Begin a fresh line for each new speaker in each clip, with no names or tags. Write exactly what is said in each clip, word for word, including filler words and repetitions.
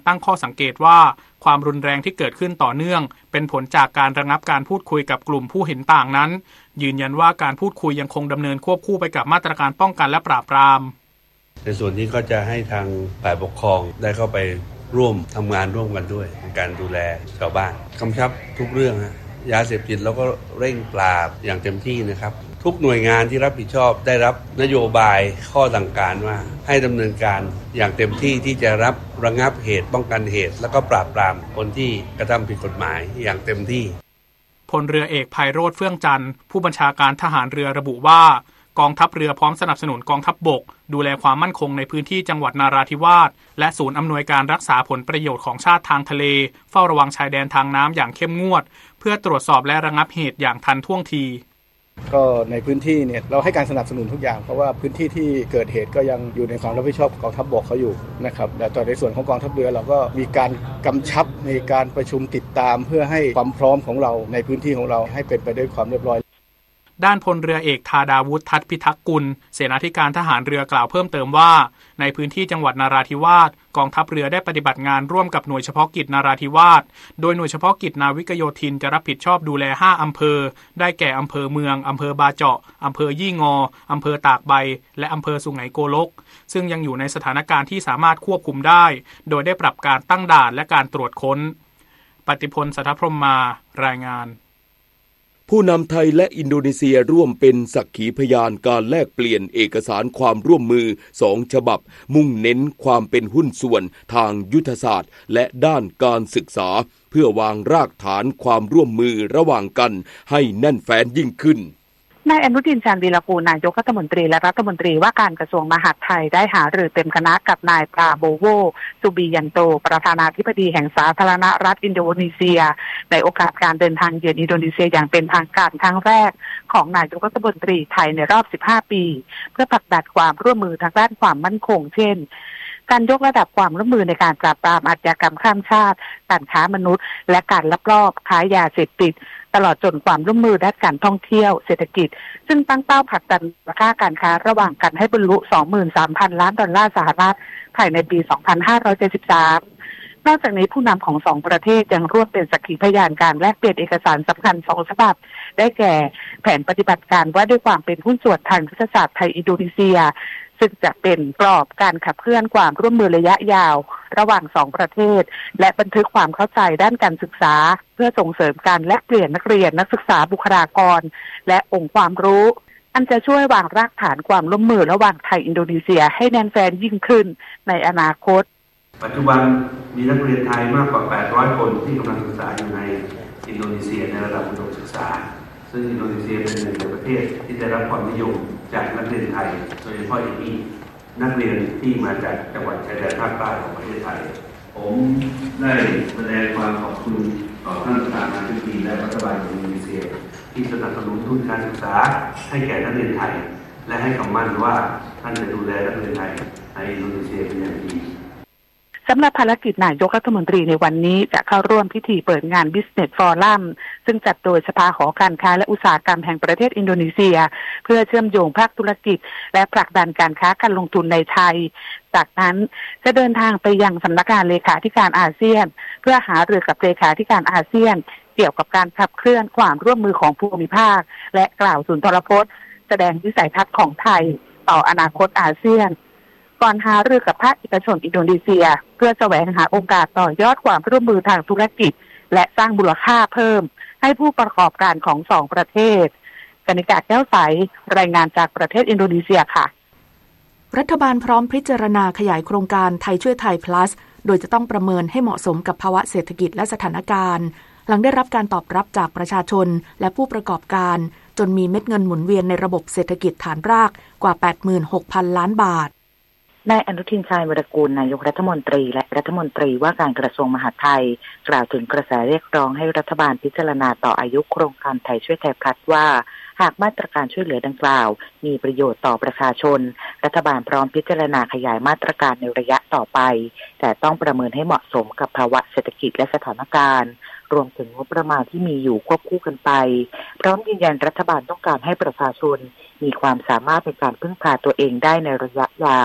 ตั้งข้อสังเกตว่าความรุนแรงที่เกิดขึ้นต่อเนื่องเป็นผลจากการระงับการพูดคุยกับกลุ่มผู้เห็นต่างนั้นยืนยันว่าการพูดคุยยังคงดำเนินควบคู่ไปกับมาตรการป้องกันและปราบปราม
ในส่วนนี้ก็จะให้ทางฝ่ายปกครองได้เข้าไปร่วมทำงานร่วมกันด้วยในการดูแลชาวบ้านกำชับทุกเรื่องฮะยาเสพติดแล้วก็เร่งปราบอย่างเต็มที่นะครับทุกหน่วยงานที่รับผิดชอบได้รับนโยบายข้อสั่งการว่าให้ดำเนินการอย่างเต็มที่ที่จะรับระงับเหตุป้องกันเหตุแล้วก็ปราบปรามคนที่กระทำผิดกฎหมายอย่างเต็มที่
พลเรือเอกไพโรจน์เฟื่องจันทร์ผู้บัญชาการทหารเรือระบุว่ากองทัพเรือพร้อมสนับสนุนกองทัพบกดูแลความมั่นคงในพื้นที่จังหวัดนาราธิวาสและศูนย์อำนวยการรักษาผลประโยชน์ของชาติทางทะเลเฝ้าระวังชายแดนทางน้ำอย่างเข้มงวดเพื่อตรวจสอบและระงับเหตุอย่างทันท่วงที
ก็ในพื้นที่เนี่ยเราให้การสนับสนุนทุกอย่างเพราะว่าพื้นที่ที่เกิดเหตุก็ยังอยู่ในความรับผิดชอบของกองทัพบกเขาอยู่นะครับแต่ต่อในส่วนของกองทัพเรือเราก็มีการกำชับในการประชุมติดตามเพื่อให้ความพร้อมของเราในพื้นที่ของเราให้เป็นไปด้วยความเรียบร้อย
ด้านพลเรือเอกธาดาวุฒิทัศน์พิทักษ์กุลเสนาธิการทหารเรือกล่าวเพิ่มเติมว่าในพื้นที่จังหวัดนราธิวาสกองทัพเรือได้ปฏิบัติงานร่วมกับหน่วยเฉพาะกิจนราธิวาสโดยหน่วยเฉพาะกิจนาวิกโยธินจะรับผิดชอบดูแลห้าอำเภอได้แก่อำเภอเมืองอำเภอบาเจาะอำเภอยี่งออำเภอตากใบและอำเภอสุไหงโกลกซึ่งยังอยู่ในสถานการณ์ที่สามารถควบคุมได้โดยได้ปรับการตั้งด่านและการตรวจค้นปฏิพล สัทธพรหมมารายงาน
ผู้นำไทยและอินโดนีเซียร่วมเป็นสักขีพยานการแลกเปลี่ยนเอกสารความร่วมมือสองฉบับมุ่งเน้นความเป็นหุ้นส่วนทางยุทธศาสตร์และด้านการศึกษาเพื่อวางรากฐานความร่วมมือระหว่างกันให้แน่นแฟ้นยิ่งขึ้น
นายอนุทินชาญวีรกูลนายกรัฐมนตรีและรัฐมนตรีว่าการกระทรวงมหาดไทยได้หารือเต็มคณะกับนายปราโบโวซูบิยันโตประธานาธิบดีแห่งสาธารณรัฐอินโดนีเซียในโอกาสการเดินทางเยือนอินโดนีเซียอย่างเป็นทางการครั้งแรกของนายกรัฐมนตรีไทยในรอบสิบห้าปีเพื่อผลักดันความร่วมมือทางด้านความมั่นคงเช่นการยกระดับความร่วมมือในการปราบปรามอาชญากรรมข้ามชาติการค้ามนุษย์และการลักลอบค้ายาเสพติดตลอดจนความร่วมมือด้านการท่องเที่ยวเศรษฐกิจซึ่งตั้งเป้าผลักดันมูลค่าการค้าระหว่างกันให้บรรลุ สองหมื่นสามพัน ล้านดอลลาร์สหรัฐภายในปี สองพันห้าร้อยเจ็ดสิบสาม นอกจากนี้ผู้นำของสองประเทศยังร่วมเป็นสักขีพยานการแลกเปลี่ยนเอกสารสำคัญสองฉบับได้แก่แผนปฏิบัติการว่าด้วยความเป็นหุ้นส่วนทางยุทธศาสตร์ไทยอินโดนีเซียซึ่งจะเป็นกรอบการขับเคลื่อนความร่วมมือระยะยาวระหว่างสองประเทศและบันทึกความเข้าใจด้านการศึกษาเพื่อส่งเสริมการแลกเปลี่ยนนักเรียนนักศึกษาบุคลากรและองค์ความรู้อันจะช่วยวางรากฐานความร่วมมือระหว่างไทยอินโดนีเซียให้แน่นแฟ้นยิ่งขึ้นในอนาคต
ปัจจุบันมีนักเรียนไทยมากกว่าแปดร้อยคนที่กำลังศึกษาอยู่ในอินโดนีเซียในระดับอุดมศึกษาซึ่งอินโดนีเซียเป็นหนึ่งในประเทศที่ได้รับความนิยมจากนักเรียนไทยโดยเฉพาะอย่างยิ่งนักเรียนที่มาจากจังหวัดชายแดนภาคใต้ของประเทศไทยผมได้แสดงความขอบคุณต่อท่านประธานาธิบดีและรัฐบาลอินโดนีเซียที่สนับสนุนทุนการศึกษาให้แก่นักเรียนไทยและให้คำมั่นว่าท่านจะดูแลนักเรียนไทยในอินโดนีเซียเป็นอย่างดี
สำหรับภารกิจนายกรัฐมนตรีในวันนี้จะเข้าร่วมพิธีเปิดงาน Business Forum ซึ่งจัดโดยสภาหอการค้าและอุตสาหกรรมแห่งประเทศอินโดนีเซียเพื่อเชื่อมโยงภาคธุรกิจและผลักดันการค้าการลงทุนในไทยจากนั้นจะเดินทางไปยังสำนักงานเลขาธิการอาเซียนเพื่อหารือกับเลขาธิการอาเซียนเกี่ยวกับการขับเคลื่อนความร่วมมือของภูมิภาคและกล่าวสุนทรพจน์แสดงวิสัยทัศน์ของไทยต่ออนาคตอาเซียนก่อนหารือกับภาคเอกชนอินโดนีเซียเพื่อแสวงหาโอกาสต่อยอดความร่วมมือทางธุรกิจและสร้างมูลค่าเพิ่มให้ผู้ประกอบการของสองประเทศกนิกาแก้วใสรายงานจากประเทศอินโดนีเซียค่ะ
รัฐบาลพร้อมพิจารณาขยายโครงการไทยช่วยไทย plus โดยจะต้องประเมินให้เหมาะสมกับภาวะเศรษฐกิจและสถานการณ์หลังได้รับการตอบรับจากประชาชนและผู้ประกอบการจนมีเม็ดเงินหมุนเวียนในระบบเศรษฐกิจฐานรากกว่า แปดหมื่นหกพัน ล้านบาท
นายอนุทินชาญวีรกูลนายกรัฐมนตรีและรัฐมนตรีว่าการกระทรวงมหาดไทยกล่าวถึงกระแสเรียกร้องให้รัฐบาลพิจารณาต่ออายุโครงการไทยช่วยไทยพลัสว่าหากมาตรการช่วยเหลือดังกล่าวมีประโยชน์ต่อประชาชนรัฐบาลพร้อมพิจารณาขยายมาตรการในระยะต่อไปแต่ต้องประเมินให้เหมาะสมกับภาวะเศรษฐกิจและสถานการณ์รวมถึงงบประมาณที่มีอยู่ควบคู่กันไปพร้อมยืนยันรัฐบาลต้องการให้ประชาชนมีความสามารถในการพึ่งพาตัวเองได้ในระยะยาว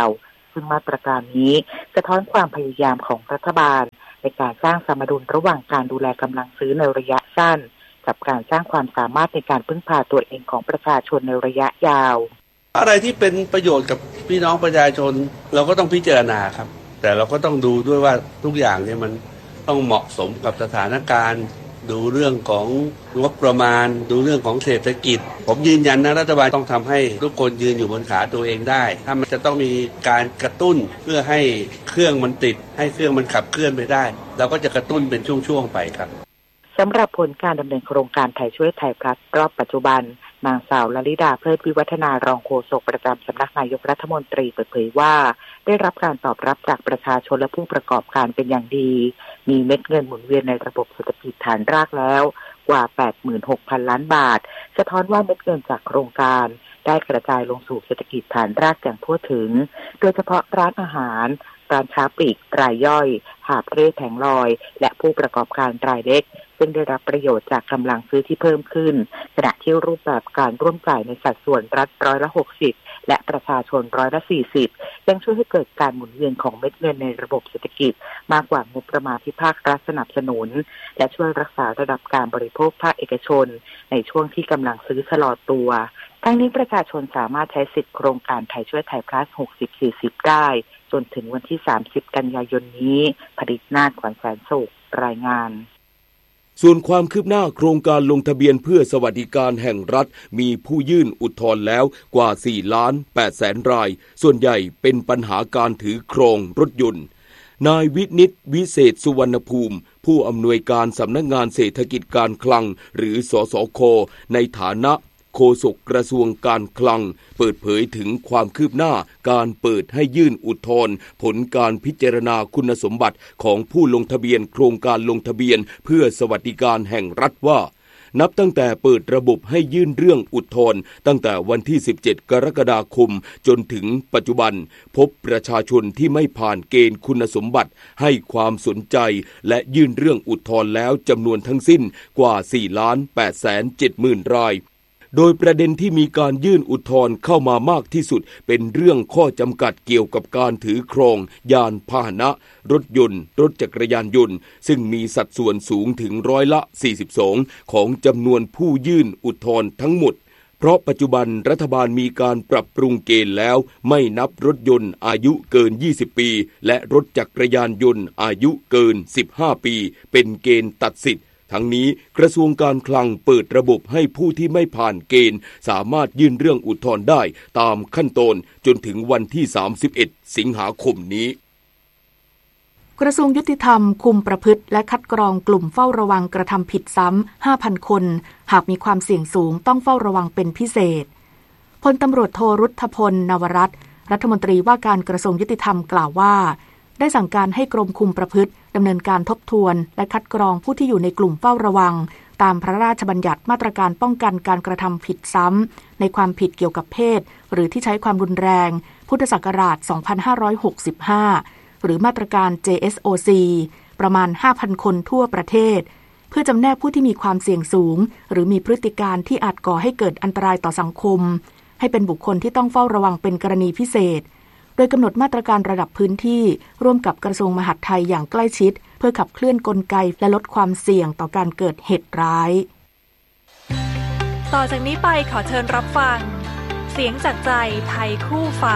ซึ่งมาตรการนี้สะท้อนความพยายามของรัฐบาลในการสร้างสมดุลระหว่างการดูแลกำลังซื้อในระยะสั้นกับการสร้างความสามารถในการพึ่งพาตัวเองของประชาชนในระยะยาว
อะไรที่เป็นประโยชน์กับพี่น้องประชาชนเราก็ต้องพิจารณาครับแต่เราก็ต้องดูด้วยว่าทุกอย่างเนี่ยมันต้องเหมาะสมกับสถานการณ์ดูเรื่องของงบประมาณดูเรื่องของเศรษฐกิจผมยืนยันนะรัฐบาลต้องทำให้ทุกคนยืนอยู่บนขาตัวเองได้ถ้ามันจะต้องมีการกระตุ้นเพื่อให้เครื่องมันติดให้เครื่องมันขับเคลื่อนไปได้เราก็จะกระตุ้นเป็นช่วงๆไปครับ
สำหรับผลการดำเนินโครงการไทยช่วยไทยพลัสรอบปัจจุบันนางสาวลลิดาเพลิดวิวัฒนารองโฆษกประจำสำนักนายกรัฐมนตรีเปิดเผยว่าได้รับการตอบรับจากประชาชนและผู้ประกอบการเป็นอย่างดีมีเม็ดเงินหมุนเวียนในระบบเศรษฐกิจฐานรากแล้วกว่า แปดหมื่นหกพัน ล้านบาทสะท้อนว่าเม็ดเงินจากโครงการได้กระจายลงสู่เศรษฐกิจฐานรากอย่างทั่วถึงโดยเฉพาะร้านอาหารร้านค้าปลีกรายย่อยหาบเร่แผงลอยและผู้ประกอบการรายเล็กซึ่งได้รับประโยชน์จากกำลังซื้อที่เพิ่มขึ้นขณะที่รูปแบบการร่วมจ่ายในสัดส่วนรัฐร้อยละหกสิบและประชาชนร้อยละสี่สิบยังช่วยให้เกิดการหมุนเวียนของเม็ดเงินในระบบเศรษฐกิจมากกว่างบประมาณที่ภาครัฐสนับสนุนและช่วยรักษาระดับการบริโภคภาคเอกชนในช่วงที่กำลังซื้อชะลอตัวทั้งนี้ประชาชนสามารถใช้สิทธิโครงการไทยช่วยไทย plus หกสิบ สี่สิบได้จนถึงวันที่สามสิบกันยายนนี้ผลิตนาฏขวัญแสนสุขรายงาน
ส่วนความคืบหน้าโครงการลงทะเบียนเพื่อสวัสดิการแห่งรัฐมีผู้ยื่นอุทธรณ์แล้วกว่าสี่ล้านแปดแสนรายส่วนใหญ่เป็นปัญหาการถือครองรถยนต์นายวินิตวิเศษสุวรรณภูมิผู้อำนวยการสำนักงานเศรษฐกิจการคลังหรือสสค.ในฐานะโฆษกกระทรวงการคลังเปิดเผยถึงความคืบหน้าการเปิดให้ยื่นอุทธรณ์ผลการพิจารณาคุณสมบัติของผู้ลงทะเบียนโครงการลงทะเบียนเพื่อสวัสดิการแห่งรัฐว่านับตั้งแต่เปิดระบบให้ยื่นเรื่องอุทธรณ์ตั้งแต่วันที่สิบเจ็ดกรกฎาคมจนถึงปัจจุบันพบประชาชนที่ไม่ผ่านเกณฑ์คุณสมบัติให้ความสนใจและยื่นเรื่องอุทธรณ์แล้วจำนวนทั้งสิ้นกว่า สี่ล้านแปดแสนเจ็ดหมื่น รายโดยประเด็นที่มีการยื่นอุทธรณ์เข้ามามากที่สุดเป็นเรื่องข้อจำกัดเกี่ยวกับการถือครองยานพาหนะรถยนต์รถจักรยานยนต์ซึ่งมีสัดส่วนสูงถึงร้อยละสี่สิบสองของจำนวนผู้ยื่นอุทธรณ์ทั้งหมดเพราะปัจจุบันรัฐบาลมีการปรับปรุงเกณฑ์แล้วไม่นับรถยนต์อายุเกินยี่สิบปีและรถจักรยานยนต์อายุเกินสิบห้าปีเป็นเกณฑ์ตัดสิทธิ์ทั้งนี้กระทรวงการคลังเปิดระบบให้ผู้ที่ไม่ผ่านเกณฑ์สามารถยื่นเรื่องอุทธรณ์ได้ตามขั้นตอนจนถึงวันที่สามสิบเอ็ดสิงหาคมนี้
กระทรวงยุติธรรมคุมประพฤติและคัดกรองกลุ่มเฝ้าระวังกระทำผิดซ้ำ ห้าพัน คนหากมีความเสี่ยงสูงต้องเฝ้าระวังเป็นพิเศษพลตำรวจโทรุทธพลนวรัตน์รัฐมนตรีว่าการกระทรวงยุติธรรมกล่าวว่าได้สั่งการให้กรมคุมประพฤติดำเนินการทบทวนและคัดกรองผู้ที่อยู่ในกลุ่มเฝ้าระวังตามพระราชบัญญัติมาตรการป้องกันการกระทำผิดซ้ำในความผิดเกี่ยวกับเพศหรือที่ใช้ความรุนแรงพุทธศักราช สองพันห้าร้อยหกสิบห้า หรือมาตรการ เจ เอส โอ ซี ประมาณ ห้าพัน คนทั่วประเทศเพื่อจำแนกผู้ที่มีความเสี่ยงสูงหรือมีพฤติการที่อาจก่อให้เกิดอันตรายต่อสังคมให้เป็นบุคคลที่ต้องเฝ้าระวังเป็นกรณีพิเศษโดยกำหนดมาตรการระดับพื้นที่ร่วมกับกระทรวงมหาดไทยอย่างใกล้ชิดเพื่อขับเคลื่อนกลไกและลดความเสี่ยงต่อการเกิดเหตุร้าย
ต่อจากนี้ไปขอเชิญรับฟังเสียงจากใจไทยคู่ฟ้า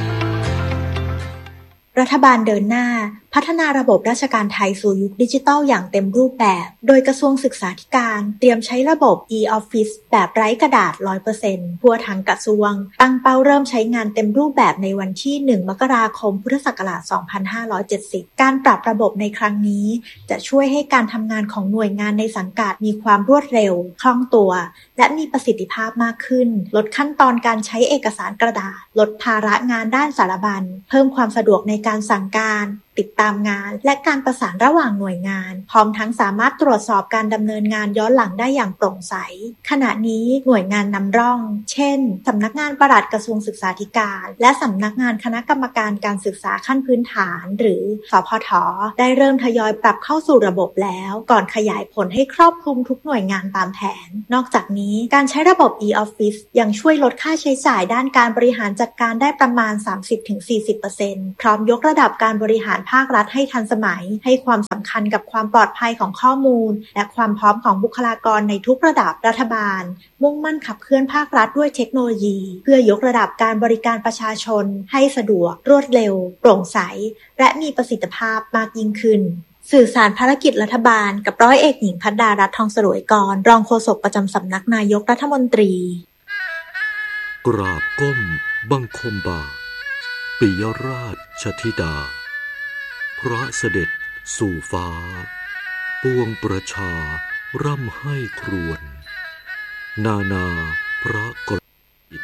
รัฐบาลเดินหน้าพัฒนาระบบราชการไทยสู่ยุคดิจิทัลอย่างเต็มรูปแบบโดยกระทรวงศึกษาธิการเตรียมใช้ระบบ e-office แบบไร้กระดาษ ร้อยเปอร์เซ็นต์ ทั่วทั้งกระทรวงตั้งเป้าเริ่มใช้งานเต็มรูปแบบในวันที่หนึ่งมกราคมพุทธศักราชสองพันห้าร้อยเจ็ดสิบการปรับระบบในครั้งนี้จะช่วยให้การทำงานของหน่วยงานในสังกัดมีความรวดเร็วคล่องตัวและมีประสิทธิภาพมากขึ้นลดขั้นตอนการใช้เอกสารกระดาษลดภาระงานด้านสารบัญเพิ่มความสะดวกในการสั่งการติดตามงานและการประสานระหว่างหน่วยงานพร้อมทั้งสามารถตรวจสอบการดำเนินงานย้อนหลังได้อย่างโปร่งใสขณะนี้หน่วยงานนำร่องเช่นสำนักงานปลัดกระทรวงศึกษาธิการและสำนักงานคณะกรรมการการศึกษาขั้นพื้นฐานหรือสพท.ได้เริ่มทยอยปรับเข้าสู่ระบบแล้วก่อนขยายผลให้ครอบคลุมทุกหน่วยงานตามแผนนอกจากนี้การใช้ระบบ e-office ยังช่วยลดค่าใช้จ่ายด้านการบริหารจัดการได้ประมาณ สามสิบถึงสี่สิบเปอร์เซ็นต์ พร้อมยกระดับการบริหารภาครัฐให้ทันสมัยให้ความสำคัญกับความปลอดภัยของข้อมูลและความพร้อมของบุคลากรในทุกระดับรัฐบาลมุ่งมั่นขับเคลื่อนภาครัฐด้วยเทคโนโลยีเพื่อยกระดับการบริการประชาชนให้สะดวกรวดเร็วโปร่งใสและมีประสิทธิภาพมากยิ่งขึ้นสื่อสารภารกิจรัฐบาลกับร้อยเอกหญิงภัดดารัตน์ทองสรวยกรรองโฆษกประจำสำนักนายกรัฐมนตรี
กราบก้มบังคมบาทปิยราชธิดาพระเสด็จสู่ฟ้าปวงประชาร่ำให้ครวญนานาพระกรณิต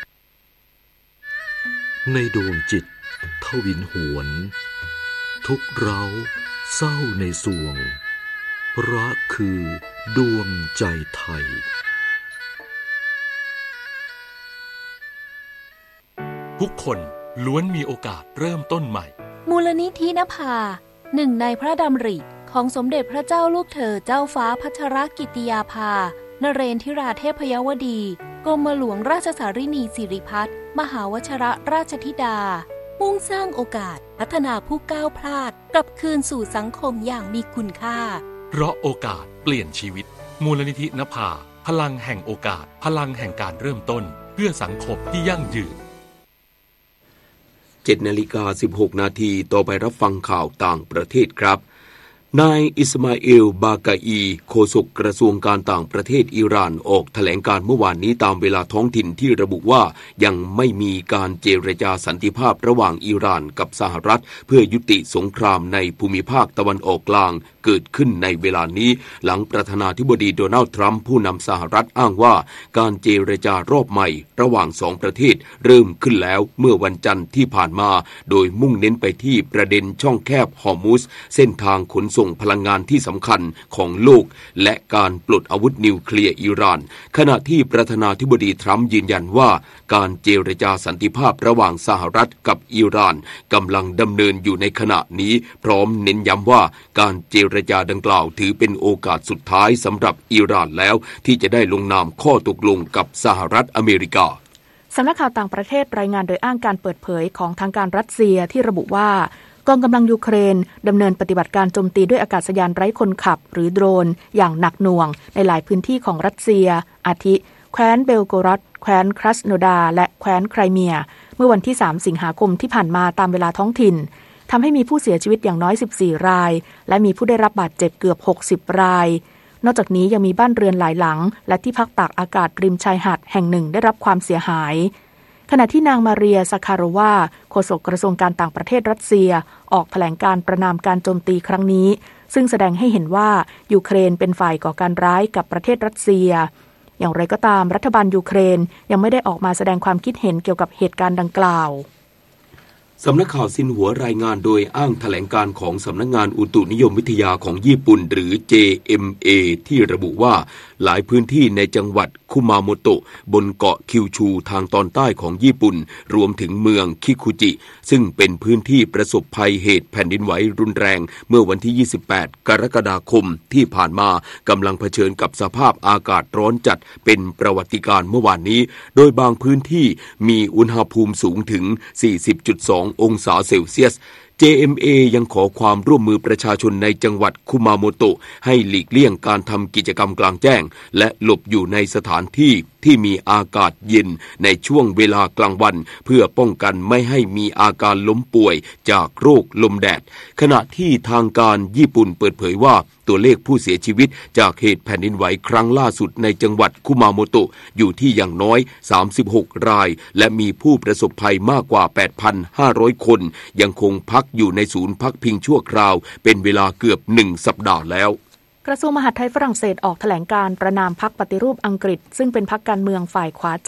ในดวงจิตทวินหวนทุกเร้าเศร้าในสวงพระคือดวงใจไทย
ทุกคนล้วนมีโอกาสเริ่มต้นใหม่
มูลนิธินภาหนึ่งในพระดำริของสมเด็จพระเจ้าลูกเธอเจ้าฟ้าพัชรกิติยาภานเรนทิราเทพยวดีกรมหลวงราชสารินีสิริพัฒน์มหาวชรราชธิดามุ่งสร้างโอกาสพัฒนาผู้ก้าวพลาดกลับคืนสู่สังคมอย่างมีคุณค่า
เพราะโอกาสเปลี่ยนชีวิตมูลนิธินภาพลังแห่งโอกาสพลังแห่งการเริ่มต้นเพื่อสังคมที่ยั่งยืน
เจ็ดนาฬิกาสิบหกนาทีต่อไปรับฟังข่าวต่างประเทศครับนายอิสมาเอลบากาอีโฆษกกระทรวงการต่างประเทศอิหร่านออกแถลงการเมื่อวานนี้ตามเวลาท้องถิ่นที่ระบุว่ายังไม่มีการเจรจาสันติภาพระหว่างอิหร่านกับสหรัฐเพื่อยุติสงครามในภูมิภาคตะวันออกกลางเกิดขึ้นในเวลานี้หลังประธานาธิบดีโดนัลด์ทรัมป์ผู้นำสหรัฐอ้างว่าการเจรจารอบใหม่ระหว่างสองประเทศเริ่มขึ้นแล้วเมื่อวันจันทร์ที่ผ่านมาโดยมุ่งเน้นไปที่ประเด็นช่องแคบฮอร์มุซเส้นทางขนส่งพลังงานที่สำคัญของโลกและการปลดอาวุธนิวเคลียร์อิหร่านขณะที่ประธานาธิบดีทรัมป์ยืนยันว่าการเจรจาสันติภาพระหว่างสหรัฐกับอิหร่านกำลังดำเนินอยู่ในขณะนี้พร้อมเน้นย้ำว่าการเจรจาดังกล่าวถือเป็นโอกาสสุดท้ายสำหรับอิหร่านแล้วที่จะได้ลงนามข้อตกลงกับสหรัฐอเมริกา
สำนักข่าวต่างประเทศรายงานโดยอ้างการเปิดเผยของทางการรัสเซียที่ระบุว่ากองกำลังยูเครนดำเนินปฏิบัติการโจมตีด้วยอากาศยานไร้คนขับหรือโดรนอย่างหนักหน่วงในหลายพื้นที่ของรัสเซียอาทิแคว้นเบลโกรอดแคว้นครัสโนดาและแคว้นไครเมียเมื่อวันที่สามสิงหาคมที่ผ่านมาตามเวลาท้องถิ่นทำให้มีผู้เสียชีวิตอย่างน้อยสิบสี่รายและมีผู้ได้รับบาดเจ็บเกือบหกสิบรายนอกจากนี้ยังมีบ้านเรือนหลายหลังและที่พักตากอากาศริมชายหาดแห่งหนึ่งได้รับความเสียหายขณะที่นางมาเรียซาคาโรวาโฆษกกระทรวงการต่างประเทศรัสเซียออกแถลงการประณามการโจมตีครั้งนี้ซึ่งแสดงให้เห็นว่ายูเครนเป็นฝ่ายก่อการร้ายกับประเทศรัสเซียอย่างไรก็ตามรัฐบาลยูเครนยังไม่ได้ออกมาแสดงความคิดเห็นเกี่ยวกับเหตุการณ์ดังกล่าว
สำนักข่าวซินหัวรายงานโดยอ้างแถลงการของสำนักงานอุตุนิยมวิทยาของญี่ปุ่นหรือ เจ เอ็ม เอ ที่ระบุว่าหลายพื้นที่ในจังหวัดคุมาโมโตะบนเกาะคิวชูทางตอนใต้ของญี่ปุ่นรวมถึงเมืองคิคุจิซึ่งเป็นพื้นที่ประสบภัยเหตุแผ่นดินไหวรุนแรงเมื่อวันที่ยี่สิบแปดกรกฎาคมที่ผ่านมากำลังเผชิญกับสภาพอากาศร้อนจัดเป็นประวัติการณ์เมื่อวานนี้โดยบางพื้นที่มีอุณหภูมิสูงถึง สี่สิบจุดสอง องศาเซลเซียสเจ เอ็ม เอ ยังขอความร่วมมือประชาชนในจังหวัดคุมาโมโตะให้หลีกเลี่ยงการทำกิจกรรมกลางแจ้งและหลบอยู่ในสถานที่ที่มีอากาศเย็นในช่วงเวลากลางวันเพื่อป้องกันไม่ให้มีอาการล้มป่วยจากโรคลมแดดขณะที่ทางการญี่ปุ่นเปิดเผยว่าตัวเลขผู้เสียชีวิตจากเหตุแผ่นดินไหวครั้งล่าสุดในจังหวัดคุมาโมโตะอยู่ที่อย่างน้อยสามสิบหกรายและมีผู้ประสบภัยมากกว่า แปดพันห้าร้อย คนยังคงพักอยู่ในศูนย์พักพิงชั่วคราวเป็นเวลาเกือบหนึ่งสัปดาห์แล้ว
กระทรวงมหาดไทยฝรั่งเศสออกแถลงการประณามพรรคปฏิรูปอังกฤษซึ่งเป็นพรรคการเมืองฝ่ายขวาจัด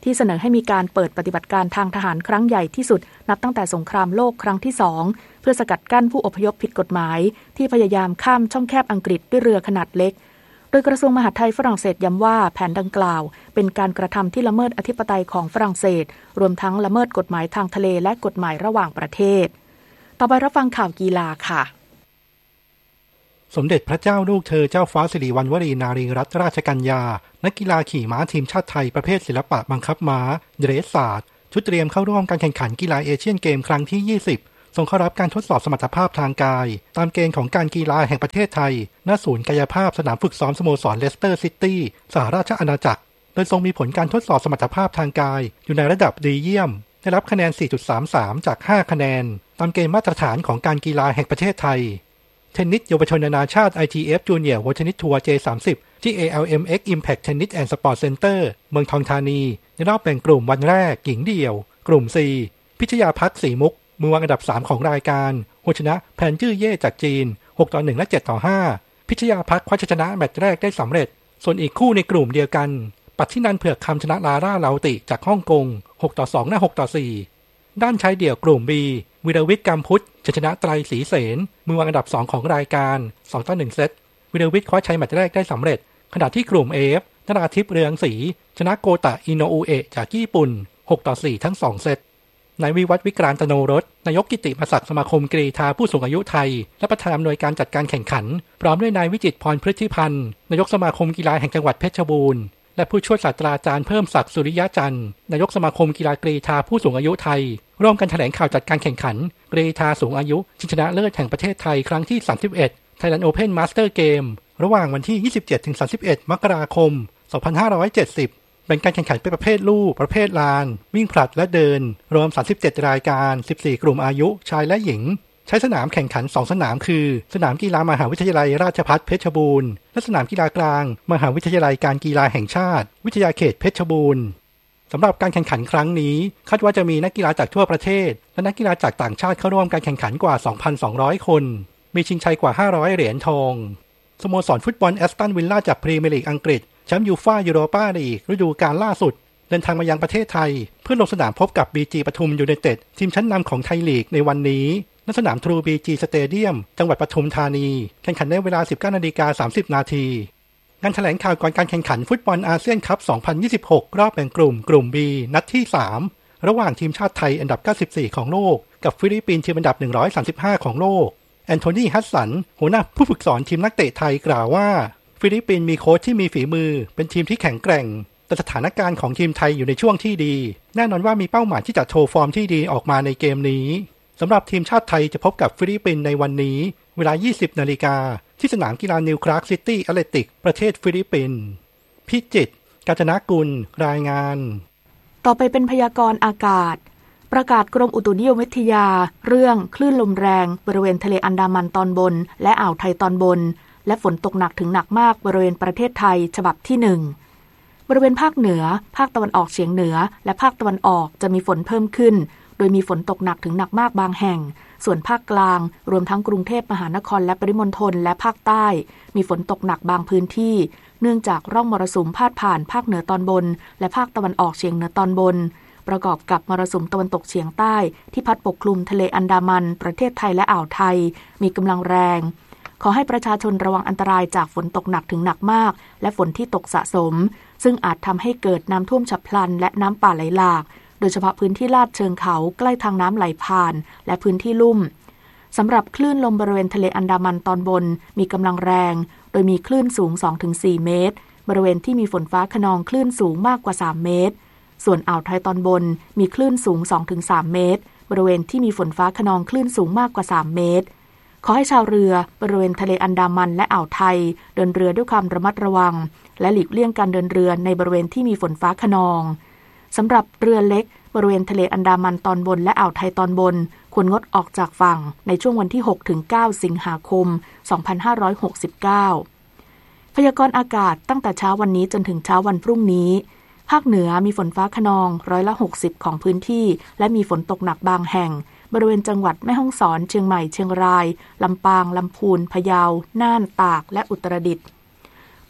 ที่เสนอให้มีการเปิดปฏิบัติการทางทหารครั้งใหญ่ที่สุดนับตั้งแต่สงครามโลกครั้งที่สองเพื่อสกัดกั้นผู้อพยพผิดกฎหมายที่พยายามข้ามช่องแคบอังกฤษด้วยเรือขนาดเล็กโดยกระทรวงมหาดไทยฝรั่งเศสย้ำว่าแผนดังกล่าวเป็นการกระทำที่ละเมิดอธิปไตยของฝรั่งเศสรวมทั้งละเมิดกฎหมายทางทะเลและกฎหมายระหว่างประเทศต่อไปรับฟังข่าวกีฬาค่ะ
สมเด็จพระเจ้าลูกเธอเจ้าฟ้าสิริวัณวรีนารีรัตนราชกัญญานักกีฬาขี่ม้าทีมชาติไทยประเภทศิลปะบังคับม้าเดรสศาสตร์ชุดเตรียมเข้าร่วมการแข่งขันกีฬาเอเชียนเกมครั้งที่ยี่สิบส่งเข้ารับการทดสอบสมรรถภาพทางกายตามเกณฑ์ของการกีฬาแห่งประเทศไทยณศูนย์กายภาพสนามฝึกซ้อมสโมสรเลสเตอร์ซิตี้สหราชอาณาจักรโดยทรงมีผลการทดสอบสมรรถภาพทางกายอยู่ในระดับดีเยี่ยมได้รับคะแนน สี่จุดสามสาม จากห้าคะแนนตามเกณฑ์มาตรฐานของการกีฬาแห่งประเทศไทยเทนนิสเยาวชนนานาชาติ ไอ ที เอฟ Junior World Tennis Tour เจ สามสิบ ที่ เอ แอล เอ็ม เอ็กซ์ Impact Tennis and Sport Center เมืองทองธานีในรอบแบ่งกลุ่มวันแรกหญิงเดี่ยวกลุ่ม C พิชยาภักดิ์ศรีมุกมือวางอันดับสามของรายการชนะแพนจื้อเย่จากจีนหกต่อหนึ่งและเจ็ดต่อห้าพิชยาภักดิ์คว้าชัยชนะแมตช์แรกได้สำเร็จส่วนอีกคู่ในกลุ่มเดียวกันปัทธินันท์เผือกคำชนะลาร่าเลาติจากฮ่องกงหกต่อสองและหกต่อสี่ด้านชายเดี่ยวกลุ่ม B วิรวิทย์กัมพุทธชนะไตรศรีเสนมือวางอันดับสองของรายการสองต่อหนึ่งเซตวิรวิทย์คว้าชัยแมตช์แรกได้สำเร็จขณะที่กลุ่ม F นราทิพย์เรืองศรีชนะโกตะอิโนอุเอะจากญี่ปุ่นหกต่อสี่ทั้งสองเซตนายวิวัฒน์วิกรานตโนรสนายกกิติมศักดิ์สมาคมกรีฑาผู้สูงอายุไทยและประธานอำนวยการจัดการแข่งขันพร้อมด้วยนายวิจิตรพรพฤทธิพันธ์นายกสมาคมกีฬาแห่งจังหวัดเพชรบูรณ์และผู้ช่วยศาสตราจารย์เพิ่มศักดิ์สุริยะจันทร์นายกสมาคมกีฬากรีฑาผู้สูงอายุไทยร่วมกันแถลงข่าวจัดการแข่งขันกรีฑาสูงอายุชิงชนะเลิศแห่งประเทศไทยครั้งที่สามสิบเอ็ด Thailand Open Master Game ระหว่างวันที่ ยี่สิบเจ็ดถึงสามสิบเอ็ด มกราคม สองพันห้าร้อยเจ็ดสิบแบ่งการแข่งขันเป็นประเภทลู่ประเภทลานวิ่งผลัดและเดินรวมสามสิบเจ็ดรายการสิบสี่กลุ่มอายุชายและหญิงใช้สนามแข่งขันสองสนามคือสนามกีฬามหาวิทยาลัยราชภัฏเพชรบูรณ์และสนามกีฬากลางมหาวิทยาลัยการกีฬาแห่งชาติวิทยาเขตเพชรบูรณ์สำหรับการแข่งขันครั้งนี้คาดว่าจะมีนักกีฬาจากทั่วประเทศและนักกีฬาจากต่างชาติเข้าร่วมการแข่งขันกว่า สองพันสองร้อย คนมีชิงชัยกว่าห้าร้อยเหรียญทองสโมสรฟุตบอลแอสตันวิลล่าจากพรีเมียร์ลีกอังกฤษแชมป์ยูฟ่ายูโรปาลีกฤดูกาลล่าสุดเดินทางมายังประเทศไทยเพื่อลงสนามพบกับ บี จี ปทุมยูไนเต็ดทีมชั้นนำของไทยลีกในวันนี้ณสนามทรู บี จี สเตเดียมจังหวัดปทุมธานีแข่งขันในเวลา สิบเก้านาฬิกาสามสิบนาทีงานแถลงข่าวก่อนการแข่งขันฟุตบอลอาเซียนคัพ สองพันยี่สิบหก รอบแบ่งกลุ่มกลุ่ม B นัดที่สามระหว่างทีมชาติไทยอันดับเก้าสิบสี่ของโลกกับฟิลิปปินส์ทีมอันดับหนึ่งร้อยสามสิบห้าของโลกแอนโทนี ฮัสสันหัวหน้าผู้ฝึกสอนทีมนักเตะไทยกล่าวว่าฟิลิปปินส์มีโค้ชที่มีฝีมือเป็นทีมที่แข็งแกร่งแต่สถานการณ์ของทีมไทยอยู่ในช่วงที่ดีแน่นอนว่ามีเป้าหมายที่จะโชว์ฟอร์มที่ดีออกมาในเกมนี้สำหรับทีมชาติไทยจะพบกับฟิลิปปินส์ในวันนี้เวลา ยี่สิบนาฬิกาที่สนามกีฬานิวคลาร์กซิตี้แอตเลติกประเทศฟิลิปปินส์พิจิตร กาญจนกุลรายงาน
ต่อไปเป็นพยากรณ์อากาศประกาศกรมอุตุนิยมวิทยาเรื่องคลื่นลมแรงบริเวณทะเลอันดามันตอนบนและอ่าวไทยตอนบนและฝนตกหนักถึงหนักมากบริเวณประเทศไทยฉบับที่หนึ่งบริเวณภาคเหนือภาคตะวันออกเฉียงเหนือและภาคตะวันออกจะมีฝนเพิ่มขึ้นโดยมีฝนตกหนักถึงหนักมากบางแห่งส่วนภาคกลางรวมทั้งกรุงเทพมหานครและปริมณฑลและภาคใต้มีฝนตกหนักบางพื้นที่เนื่องจากร่องมรสุมพาดผ่านภาคเหนือตอนบนและภาคตะวันออกเฉียงเหนือตอนบนประกอบกับมรสุมตะวันตกเฉียงใต้ที่พัดปกคลุมทะเลอันดามันประเทศไทยและอ่าวไทยมีกำลังแรงขอให้ประชาชนระวังอันตรายจากฝนตกหนักถึงหนักมากและฝนที่ตกสะสมซึ่งอาจทำให้เกิดน้ำท่วมฉับพลันและน้ำป่าไหลหลากโดยเฉพาะพื้นที่ลาดเชิงเขาใกล้ทางน้ำไหลผ่านและพื้นที่ลุ่มสำหรับคลื่นลมบริเวณทะเลอันดามันตอนบนมีกำลังแรงโดยมีคลื่นสูง สองถึงสี่ เมตรบริเวณที่มีฝนฟ้าคะนองคลื่นสูงมากกว่าสามเมตรส่วนอ่าวไทยตอนบนมีคลื่นสูง สองถึงสาม เมตรบริเวณที่มีฝนฟ้าคะนองคลื่นสูงมากกว่าสามเมตรขอให้ชาวเรือบริเวณทะเลอันดามันและอ่าวไทยเดินเรือด้วยความระมัดระวังและหลีกเลี่ยงการเดินเรือในบริเวณที่มีฝนฟ้าคะนองสำหรับเรือเล็กบริเวณทะเลอันดามันตอนบนและอ่าวไทยตอนบนควรงดออกจากฝั่งในช่วงวันที่ หกถึงเก้า สิงหาคม สองพันห้าร้อยหกสิบเก้า พยากรณ์อากาศตั้งแต่เช้าวันนี้จนถึงเช้าวันพรุ่งนี้ภาคเหนือมีฝนฟ้าคะนองร้อยละหกสิบของพื้นที่และมีฝนตกหนักบางแห่งบริเวณจังหวัดแม่ฮ่องสอนเชียงใหม่เชียงรายลำปางลำพูนพะเยาน่านตากและอุตรดิตถ์ภ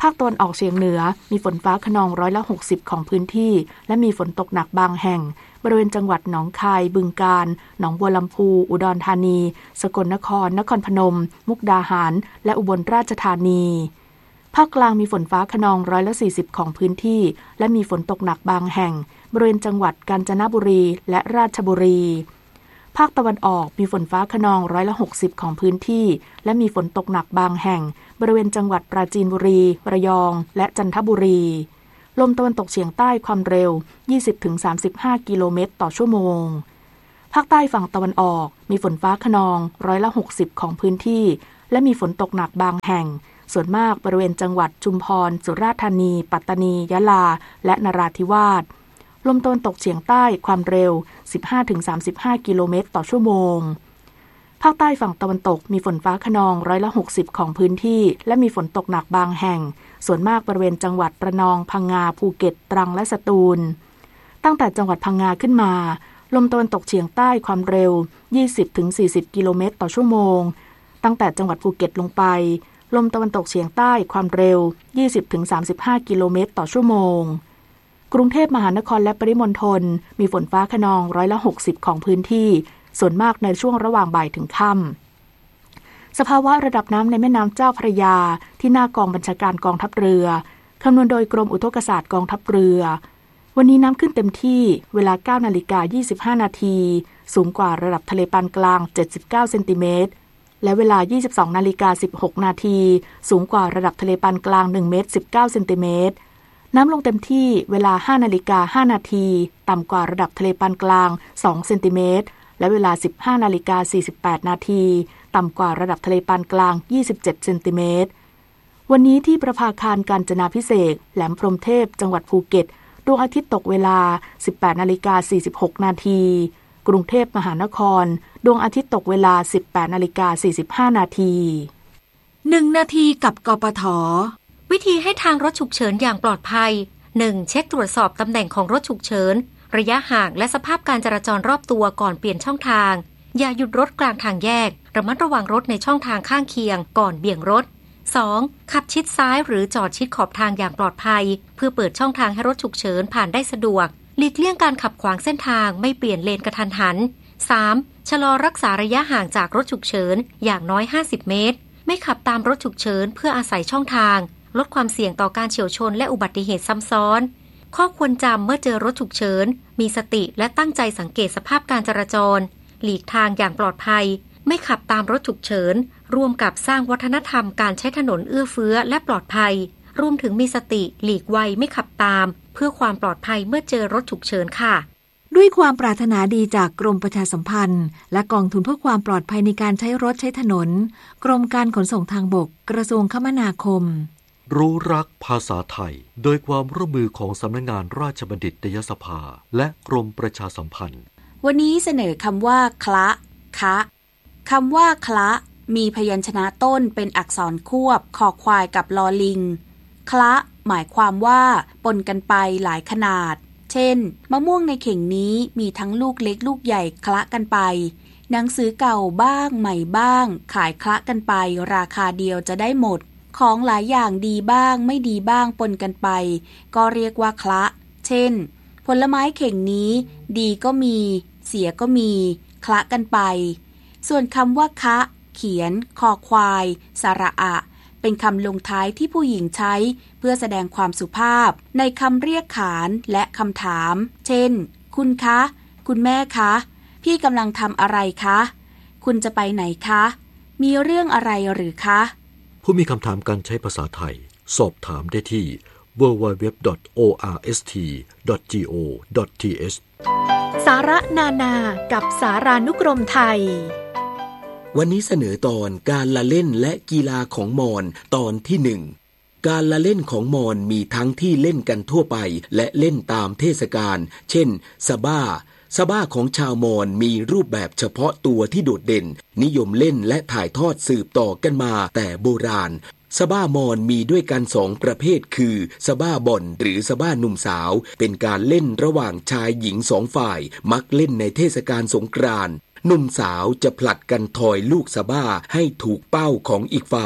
ภาคตะวันออกเฉียงเหนือมีฝนฟ้าคะนองร้อยละหกสิบของพื้นที่และมีฝนตกหนักบางแห่งบริเวณจังหวัดหนองคายบึงกาฬหนองบัวลำพูอุดรธานีสกลนครนครพนมมุกดาหารและอุบลราชธานีภาคกลางมีฝนฟ้าคะนองร้อยละสี่สิบของพื้นที่และมีฝนตกหนักบางแห่งบริเวณจังหวัดกาญจนบุรีและราชบุรีภาคตะวันออกมีฝนฟ้าคะนองร้อยละหกสิบของพื้นที่และมีฝนตกหนักบางแห่งบริเวณจังหวัดปราจีนบุรีระยองและจันทบุรีลมตะวันตกเฉียงใต้ความเร็ว ยี่สิบถึงสามสิบห้า กิโลเมตรต่อชั่วโมงภาคใต้ฝั่งตะวันออกมีฝนฟ้าคะนองร้อยละหกสิบของพื้นที่และมีฝนตกหนักบางแห่งส่วนมากบริเวณจังหวัดชุมพรสุราษฎร์ธานีปัตตานียะลาและนราธิวาสลมตะวันตกเฉียงใต้ความเร็ว สิบห้าถึงสามสิบห้า กิโลเมตรต่อชั่วโมงภาคใต้ฝั่งตะวันตกมีฝนฟ้าคะนองร้อยละหกสิบของพื้นที่และมีฝนตกหนักบางแห่งส่วนมากบริเวณจังหวัดระนองพังงาภูเก็ตตรังและสตูลตั้งแต่จังหวัดพังงาขึ้นมาลมตะวันตกเฉียงใต้ความเร็ว ยี่สิบถึงสี่สิบ กิโลเมตรต่อชั่วโมงตั้งแต่จังหวัดภูเก็ตลงไปลมตะวันตกเฉียงใต้ความเร็ว ยี่สิบถึงสามสิบห้า กิโลเมตรต่อชั่วโมงกรุงเทพมหานครและปริมณฑลมีฝนฟ้าคะนองร้อยละหกสิบของพื้นที่ส่วนมากในช่วงระหว่างบ่ายถึงค่ำสภาวะระดับน้ำในแม่น้ำเจ้าพระยาที่หน้ากองบัญชาการกองทัพเรือคำนวณโดยกรมอุทกศาสตร์กองทัพเรือวันนี้น้ำขึ้นเต็มที่เวลา เก้านาฬิกายี่สิบห้า นาทีสูงกว่าระดับทะเลปานกลางเจ็ดสิบเก้าเซนติเมตรและเวลา ยี่สิบสองนาฬิกาสิบหก นาทีสูงกว่าระดับทะเลปานกลางหนึ่งเมตรสิบเก้าเซนติเมตรน้ำลงเต็มที่เวลา ห้านาฬิกาห้า นาทีต่ำกว่าระดับทะเลปานกลางสองเซนติเมตรและเวลา สิบห้านาฬิกาสี่สิบแปด นาทีต่ำกว่าระดับทะเลปานกลางยี่สิบเจ็ดเซนติเมตรวันนี้ที่ประภาคารกาญจนาภิเษกแหลมพรหมเทพจังหวัดภูเก็ตดวงอาทิตย์ตกเวลา สิบแปดนาฬิกาสี่สิบหก นาทีกรุงเทพมหานครดวงอาทิตย์ตกเวลา สิบแปดนาฬิกาสี่สิบห้า นาที
หนึ่งนาทีกับกปท.วิธีให้ทางรถฉุกเฉินอย่างปลอดภัย หนึ่ง เช็คตรวจสอบตำแหน่งของรถฉุกเฉินระยะห่างและสภาพการจราจรรอบตัวก่อนเปลี่ยนช่องทางอย่าหยุดรถกลางทางแยกระมัดระวังรถในช่องทางข้างเคียงก่อนเบี่ยงรถ สอง ขับชิดซ้ายหรือจอดชิดขอบทางอย่างปลอดภัยเพื่อเปิดช่องทางให้รถฉุกเฉินผ่านได้สะดวกหลีกเลี่ยงการขับขวางเส้นทางไม่เปลี่ยนเลนกระทันหัน สาม ชะลอรักษาระยะห่างจากรถฉุกเฉินอย่างน้อยห้าสิบเมตรไม่ขับตามรถฉุกเฉินเพื่ออาศัยช่องทางลดความเสี่ยงต่อการเฉี่ยวชนและอุบัติเหตุซ้ำซ้อนข้อควรจำเมื่อเจอรถฉุกเฉินมีสติและตั้งใจสังเกตสภาพการจราจรหลีกทางอย่างปลอดภัยไม่ขับตามรถฉุกเฉินร่วมกับสร้างวัฒนธรรมการใช้ถนนเอื้อเฟื้อและปลอดภัยรวมถึงมีสติหลีกไวไม่ขับตามเพื่อความปลอดภัยเมื่อเจอรถฉุกเฉินค่ะ
ด้วยความปรารถนาดีจากกรมประชาสัมพันธ์และกองทุนเพื่อความปลอดภัยในการใช้รถใช้ถนนกรมการขนส่งทางบกกระทรวงคมนาคม
รู้รักภาษาไทยโดยความร่วมมือของสำนักงานราชบัณฑิตยสภาและกรมประชาสัมพันธ์
วันนี้เสนอคำว่าคละคะคำว่าคละมีพยัญชนะต้นเป็นอักษรควบคอควายกับลอลิงคละหมายความว่าปนกันไปหลายขนาดเช่นมะม่วงในเข่งนี้มีทั้งลูกเล็กลูกใหญ่คละกันไปหนังสือเก่าบ้างใหม่บ้างขายคละกันไปราคาเดียวจะได้หมดของหลายอย่างดีบ้างไม่ดีบ้างปนกันไปก็เรียกว่าคละเช่นผลไม้เข่งนี้ดีก็มีเสียก็มีคละกันไปส่วนคำว่าคะเขียนคอควายสระอะเป็นคำลงท้ายที่ผู้หญิงใช้เพื่อแสดงความสุภาพในคำเรียกขานและคำถามเช่นคุณคะคุณแม่คะพี่กำลังทำอะไรคะคุณจะไปไหนคะมีเรื่องอะไรหรือคะ
ผู้มีคำถามการใช้ภาษาไทยสอบถามได้ที่ ดับเบิลยู ดับเบิลยู ดับเบิลยู ดอท โอ อาร์ เอส ที ดอท จี โอ ดอท ที เอช
สาระนานากับสารานุกรมไทย
วันนี้เสนอตอนการละเล่นและกีฬาของมอญตอนที่หนึ่งการละเล่นของมอญมีทั้งที่เล่นกันทั่วไปและเล่นตามเทศกาลเช่นสะบ้าสะบ้าของชาวมอญมีรูปแบบเฉพาะตัวที่โดดเด่นนิยมเล่นและถ่ายทอดสืบต่อกันมาแต่โบราณสะบ้ามอญมีด้วยกันสองประเภทคือสะบ้าบ่อนหรือสะบ้าหนุ่มสาวเป็นการเล่นระหว่างชายหญิงสองฝ่ายมักเล่นในเทศกาลสงกรานต์หนุ่มสาวจะผลัดกันทอยลูกสะบ้าให้ถูกเป้าของอีกฝ่าย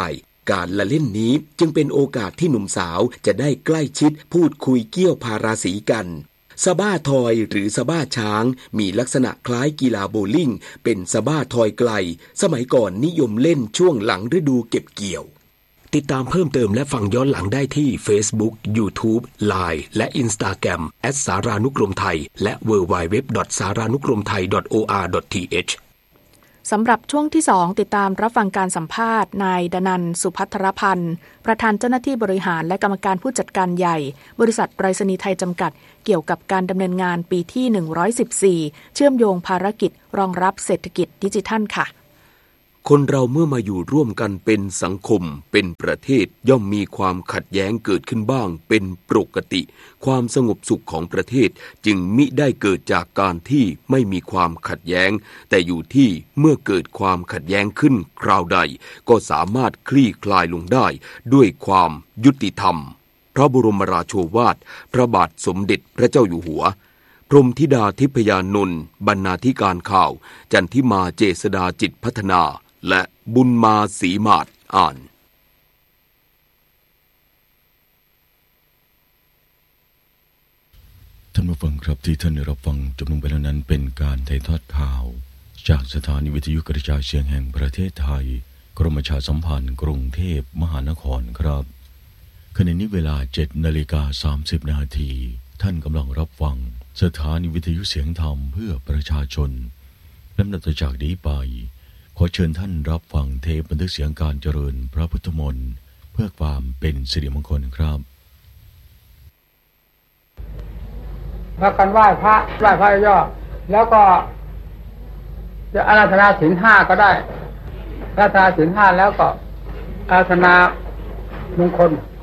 การละเล่นนี้จึงเป็นโอกาสที่หนุ่มสาวจะได้ใกล้ชิดพูดคุยเกี่ยวพาราสีกันสะบ้าทอยหรือสะบ้าช้างมีลักษณะคล้ายกีฬาโบว์ลิ่งเป็นสะบ้าทอยไกลสมัยก่อนนิยมเล่นช่วงหลังฤดูเก็บเกี่ยวติดตามเพิ่มเติมและฟังย้อนหลังได้ที่ Facebook YouTube ไลน์ และ Instagram แอท สารานุกรมไทยและ ดับเบิลยู ดับเบิลยู ดับเบิลยู ดอท สารานุกรมไทย ดอท โอ อาร์ ดอท ที เอช
สำหรับช่วงที่สองติดตามรับฟังการสัมภาษณ์นายดนันท์ สุภัทรพันธ์ประธานเจ้าหน้าที่บริหารและกรรมการผู้จัดการใหญ่บริษัทไปรษณีย์ไทยจำกัดเกี่ยวกับการดำเนินงานปีที่หนึ่งร้อยสิบสี่เชื่อมโยงภารกิจรองรับเศรษฐกิจดิจิทัลค่ะ
คนเราเมื่อมาอยู่ร่วมกันเป็นสังคมเป็นประเทศย่อมมีความขัดแย้งเกิดขึ้นบ้างเป็นปกติความสงบสุขของประเทศจึงมิได้เกิดจากการที่ไม่มีความขัดแย้งแต่อยู่ที่เมื่อเกิดความขัดแย้งขึ้นคราวใดก็สามารถคลี่คลายลงได้ด้วยความยุติธรรมพระบรมราโชวาทพระบาทสมเด็จพระเจ้าอยู่หัวพรหมธิดาทิพยานนท์บรรณาธิการข่าวจันทิมาเจษฎาจิตพัฒนาและบุญมาศรีมาศอ่าน
ท่านผู้ฟังครับที่ท่านได้รับฟังจบลงไปแล้วนั้นเป็นการถ่ายทอดข่าวจากสถานีวิทยุกระจายเสียงแห่งประเทศไทยกรมประชาสัมพันธ์กรุงเทพมหานครครับขณะนี้เวลา เจ็ดนาฬิกาสามสิบนาทีท่านกำลังรับฟังสถานีวิทยุเสียงธรรมเพื่อประชาชนลำดับต่อจากนี้ไปขอเชิญท่านรับฟังเทปบันทึกเสียงการเจริญพระพุทธมนต์เพื่อความเป็นสิริมงคลครับ
พากันไหว้พระไหว้พระย่อแล้วก็จะอาราธนาศีลห้าก็ได้อาราธนาศีลห้าแล้วก็อาราธนามงคล